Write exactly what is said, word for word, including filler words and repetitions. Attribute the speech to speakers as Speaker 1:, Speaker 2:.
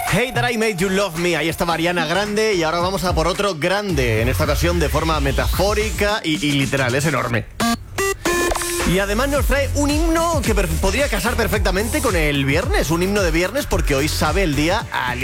Speaker 1: Hey That I Made You Love Me. Ahí está Ariana Grande y ahora vamos a por otro grande, en esta ocasión de forma metafórica y, y literal, es enorme. Y además nos trae un himno que podría casar perfectamente con el viernes, un himno de viernes porque hoy sabe el día al